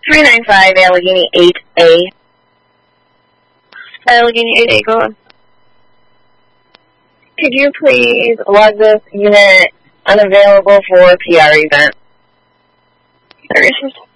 395 Allegheny 8A. Allegheny 8A, go on. Could you please log this unit unavailable for PR event? Services.